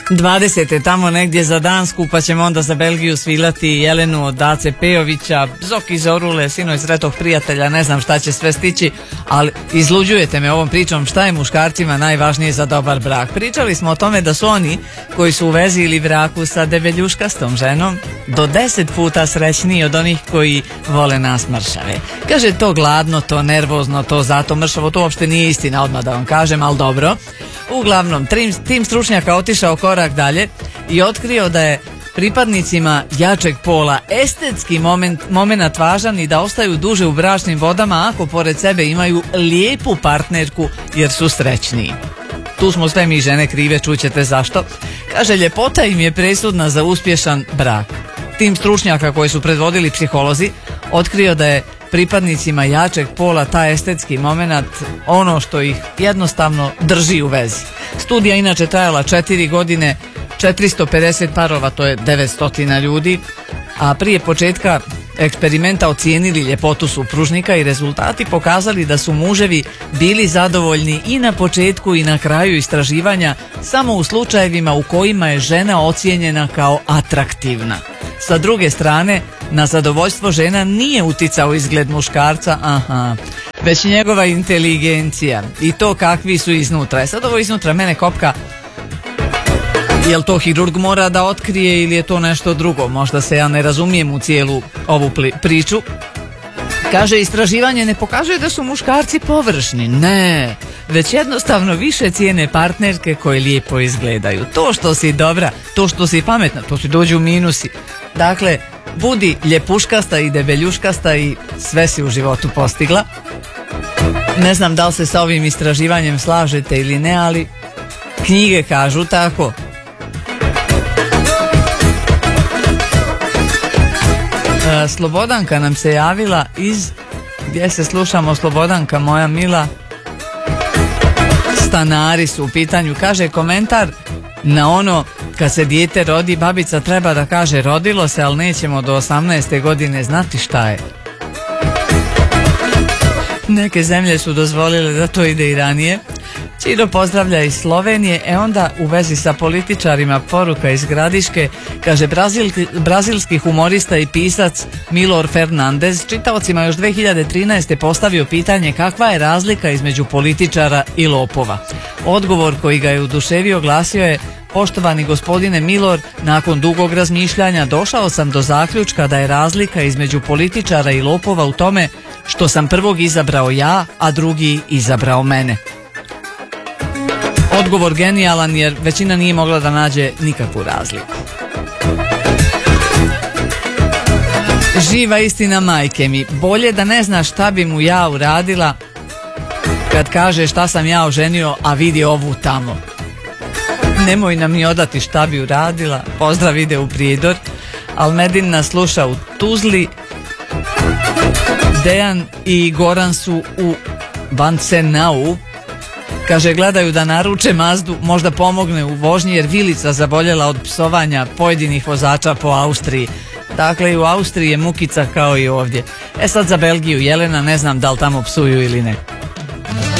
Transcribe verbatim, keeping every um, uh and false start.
dvadesete tamo negdje za Dansku, pa ćemo onda za Belgiju svilati Jelenu od Dace Pejovića, Zoki Zorule, sinoć sretog prijatelja, ne znam šta će sve stići, ali izluđujete me ovom pričom šta je muškarcima najvažnije za dobar brak. Pričali smo o tome da su oni koji su u vezi ili braku sa debeljuškastom ženom do deset puta srećniji od onih koji vole nas mršave. Kaže to gladno, to nervozno, to zato mršavo, to uopšte nije istina, odmah da vam kažem, ali dobro. Uglavnom, tim, tim stručnjaka otišao korak dalje i otkrio da je pripadnicima jačeg pola estetski moment, moment važan i da ostaju duže u bračnim vodama ako pored sebe imaju lijepu partnerku jer su srećniji. Tu smo sve mi žene krive, čućete zašto. Kaže, ljepota im je presudna za uspješan brak. Tim stručnjaka koji su predvodili psiholozi otkrio da je pripadnicima jačeg pola taj estetski moment ono što ih jednostavno drži u vezi. Studija inače trajala četiri godine, četiristo pedeset parova, to je devetsto ljudi, a prije početka eksperimenta ocijenili ljepotu supružnika i rezultati pokazali da su muževi bili zadovoljni i na početku i na kraju istraživanja samo u slučajevima u kojima je žena ocijenjena kao atraktivna. Sa druge strane, na zadovoljstvo žena nije uticao izgled muškarca, aha, već njegova inteligencija i to kakvi su iznutra. E sad ovo iznutra mene kopka, jel to hirurg mora da otkrije ili je to nešto drugo? Možda se ja ne razumijem u cijelu ovu priču. Kaže, istraživanje ne pokazuje da su muškarci površni, ne, već jednostavno više cijene partnerke koje lijepo izgledaju. To što si dobra, to što si pametna, to ti dođu minusi. Dakle, budi ljepuškasta i debeljuškasta i sve si u životu postigla. Ne znam da li se sa ovim istraživanjem slažete ili ne, ali knjige kažu tako. Slobodanka nam se javila iz, gdje se slušamo Slobodanka moja mila, stanari su u pitanju. Kaže komentar na ono kad se dijete rodi, babica treba da kaže rodilo se, ali nećemo do osamnaeste godine znati šta je. Neke zemlje su dozvolile da to ide i ranije. Čiro pozdravlja iz Slovenije. E onda u vezi sa političarima poruka iz Gradiške. Kaže, Brazil, brazilski humorista i pisac Milor Fernandez čitaocima još dve hiljade trinaeste postavio pitanje kakva je razlika između političara i lopova. Odgovor koji ga je oduševio glasio je: poštovani gospodine Milor, nakon dugog razmišljanja došao sam do zaključka da je razlika između političara i lopova u tome što sam prvog izabrao ja, a drugi izabrao mene. Odgovor genijalan jer većina nije mogla da nađe nikakvu razliku. Živa istina majke mi, bolje da ne znaš šta bi mu ja uradila kad kaže šta sam ja oženio, a vidi ovu tamo. Nemoj nam ni odati šta bi uradila. Pozdrav ide u Prijedor. Almedin nas sluša u Tuzli. Dejan i Goran su u Bancenau. Kaže, gledaju da naruče Mazdu, možda pomogne u vožnji jer vilica zaboljela od psovanja pojedinih vozača po Austriji. Dakle, i u Austriji je mukica kao i ovdje. E sad za Belgiju, Jelena, ne znam da li tamo psuju ili ne.